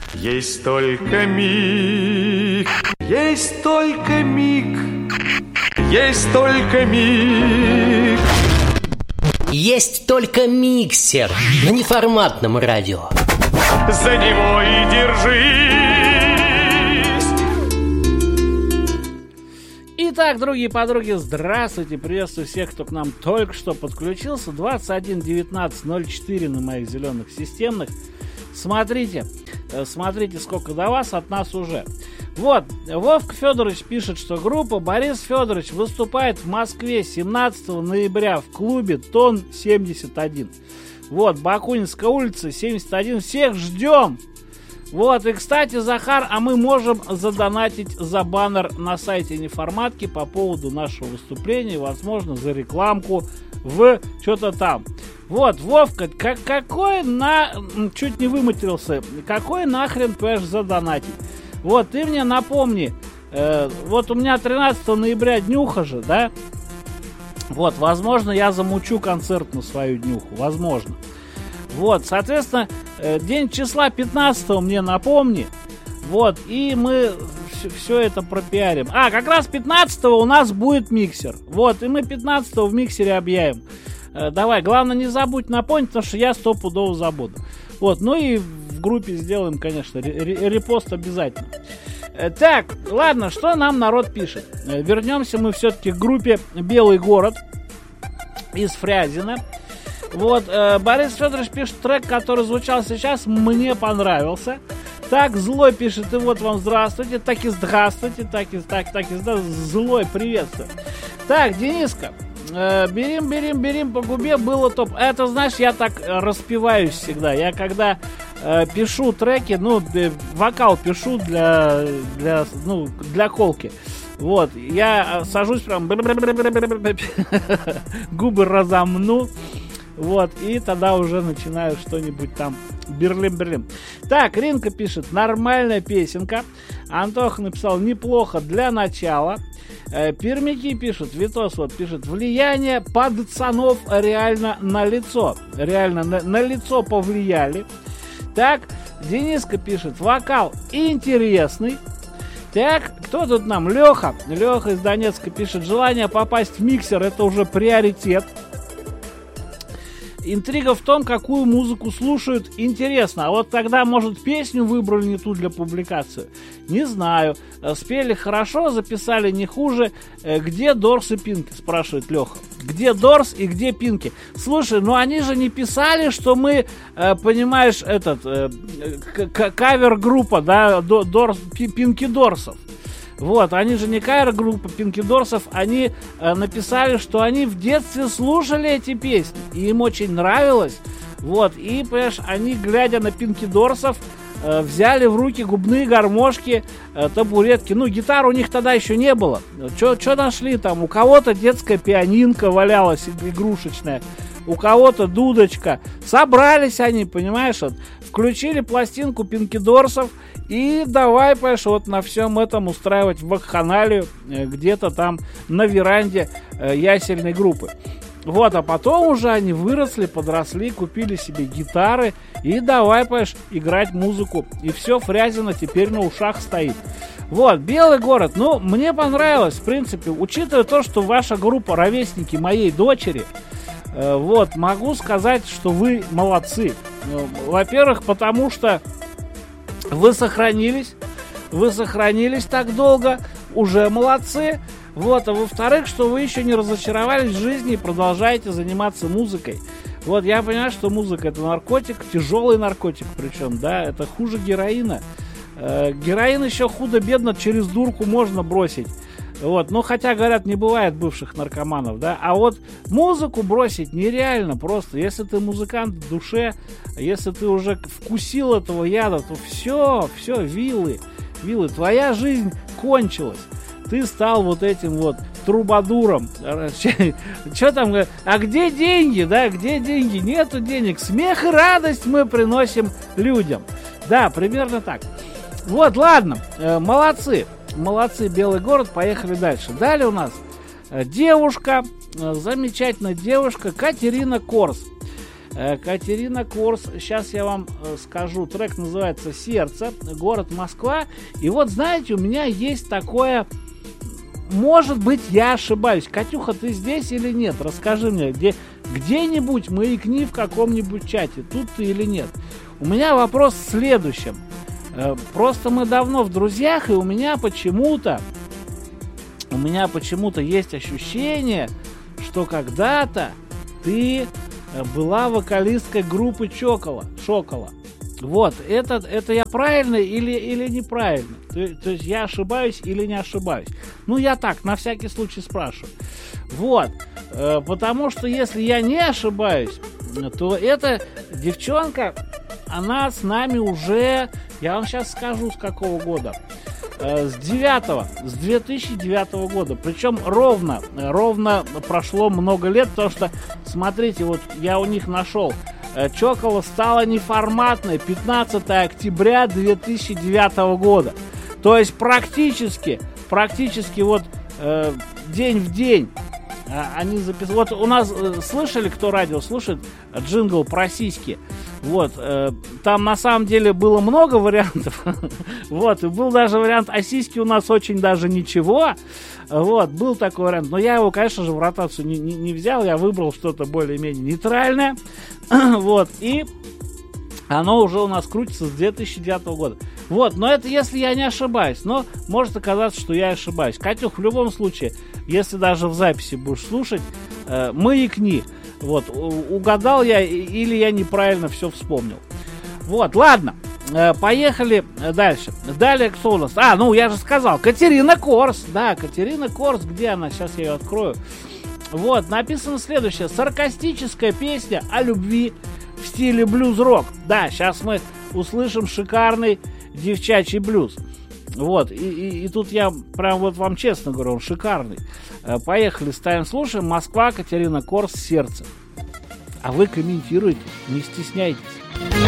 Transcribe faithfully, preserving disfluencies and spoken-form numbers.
Есть только миг, есть только миг, есть только миг. Есть только миксер на неформатном радио. За него и держись. Итак, другие подруги, здравствуйте, приветствую всех, кто к нам только что подключился. двадцать один девятнадцать ноль четыре на моих зеленых системных. Смотрите, смотрите, сколько до вас, от нас уже. Вот, Вовка Федорович пишет, что группа Борис Федорович выступает в Москве семнадцатого ноября в клубе Тон семьдесят один. Вот, Бакунинская улица, семьдесят один. Всех ждем! Вот, и, кстати, Захар, а мы можем задонатить за баннер на сайте Неформатки по поводу нашего выступления, возможно, за рекламку в что-то там. Вот, Вовка, как, какой на... Чуть не выматерился. Какой нахрен, понимаешь, задонатить? Вот, ты мне напомни. Э, вот у меня тринадцатого ноября днюха же, да? Вот, возможно, я замучу концерт на свою днюху. Возможно. Вот, соответственно, э, день числа пятнадцатого мне напомни. Вот, и мы все, все это пропиарим. А, как раз пятнадцатого у нас будет миксер. Вот, и мы пятнадцатого в миксере объявим. Э, давай, главное не забудь напомнить, потому что я стопудово забуду. Вот, ну и в группе сделаем, конечно, репост обязательно. Э, так, ладно, что нам народ пишет? Э, вернемся мы все-таки к группе «Белый город» из Фрязино. Вот, э, Борис Федорович пишет, трек, который звучал сейчас, мне понравился. Так, Злой пишет, и вот вам здравствуйте, так и здравствуйте, так и, так, так и здравствуйте, Злой, приветствую. Так, Дениска, э, берем, берем, берем по губе, было топ. Это, знаешь, я так распеваюсь всегда. Я когда э, пишу треки, ну, э, вокал пишу для, для, ну, для колки. Вот, я сажусь прям, губы разомну. Вот, и тогда уже начинаю что-нибудь там берлим-берлим. Так, Ринка пишет, нормальная песенка. Антоха написал, неплохо для начала. э, Пермяки пишут, Витос вот пишет, влияние пацанов реально на лицо. Реально на, на лицо повлияли. Так, Дениска пишет, вокал интересный. Так, кто тут нам? Леха. Леха из Донецка пишет, желание попасть в миксер, это уже приоритет. Интрига в том, какую музыку слушают, интересно. А вот тогда, может, песню выбрали не ту для публикации? Не знаю. Спели хорошо, записали не хуже. Где Дорс и Пинки? Спрашивает Леха. Где Дорс и где Пинки? Слушай, ну они же не писали, что мы, понимаешь, этот кавер-группа, да, Дорс, Пинки Дорсов. Вот, они же не кавер-группа Пинки Дорсов, они э, написали, что они в детстве слушали эти песни, и им очень нравилось. Вот, и, понимаешь, они, глядя на Пинки Дорсов, э, взяли в руки губные гармошки, э, табуретки. Ну, гитар у них тогда еще не было. Что нашли там? У кого-то детская пианинка валялась игрушечная, у кого-то дудочка. Собрались они, понимаешь, вот, включили пластинку Пинки Дорсов, и давай, понимаешь, вот на всем этом устраивать вакханалию э, где-то там на веранде э, ясельной группы. Вот, а потом уже они выросли, подросли, купили себе гитары и давай, понимаешь, играть музыку. И все, Фрязино теперь на ушах стоит. Вот, Белый город, ну, мне понравилось, в принципе, учитывая то, что ваша группа ровесники моей дочери, э, вот, могу сказать, что вы молодцы. Э, во-первых, потому что Вы сохранились, вы сохранились так долго, уже молодцы. Вот, а во-вторых, что вы еще не разочаровались в жизни и продолжаете заниматься музыкой. Вот, я понимаю, что музыка — это наркотик, тяжелый наркотик причем, да, это хуже героина. Э, героин еще худо-бедно через дурку можно бросить. Вот, ну, хотя, говорят, не бывает бывших наркоманов, да, а вот музыку бросить нереально просто. Если ты музыкант в душе, если ты уже вкусил этого яда, то все, все, вилы, вилы, твоя жизнь кончилась. Ты стал вот этим вот трубадуром. Что там, а где деньги, да, где деньги? Нету денег. Смех и радость мы приносим людям. Да, примерно так. Вот, ладно, молодцы. Молодцы, Белый город, поехали дальше. Далее у нас девушка, замечательная девушка, Катерина Корс. Катерина Корс. Сейчас я вам скажу. Трек называется «Сердце», город Москва. И вот, знаете, у меня есть такое... Может быть, я ошибаюсь. Катюха, ты здесь или нет? Расскажи мне, где, где-нибудь маякни в каком-нибудь чате, тут ты или нет. У меня вопрос в следующем. Просто мы давно в друзьях, и у меня почему-то, у меня почему-то есть ощущение, что когда-то ты была вокалисткой группы Чокола, Шокола. Вот, это, это я правильно или, или неправильно? То, то есть я ошибаюсь или не ошибаюсь? Ну, я так, на всякий случай спрашиваю. Вот, э, потому что если я не ошибаюсь, то эта девчонка, она с нами уже, я вам сейчас скажу, с какого года. Э, с девятого, с две тысячи девятого года. Причем ровно, ровно прошло много лет, потому что, смотрите, вот я у них нашел. Чокола стала неформатной пятнадцатого октября две тысячи девятого года. То есть практически, практически вот э, день в день э, они записали. Вот у нас, э, слышали, кто радио слушает, джингл про сиськи. Вот, э, там на самом деле было много вариантов. Вот, и был даже вариант, а сиськи у нас очень даже ничего. Вот, был такой вариант. Но я его, конечно же, в ротацию не, не, не взял. Я выбрал что-то более-менее нейтральное. Вот, и оно уже у нас крутится с две тысячи девятого года. Вот, но это если я не ошибаюсь. Но может оказаться, что я ошибаюсь. Катюх, в любом случае, если даже в записи будешь слушать, э, маякни. Вот, угадал я или я неправильно все вспомнил. Вот, ладно, э, поехали дальше. Далее кто у нас? А, ну я же сказал, Катерина Корс. Да, Катерина Корс, где она? Сейчас я ее открою. Вот, написано следующее. Саркастическая песня о любви в стиле блюз-рок. Да, сейчас мы услышим шикарный девчачий блюз. Вот, и, и, и тут я прям вот вам честно говорю, он шикарный. Поехали, ставим, слушаем. Москва, Катерина Корс, «Сердце». А вы комментируйте, не стесняйтесь.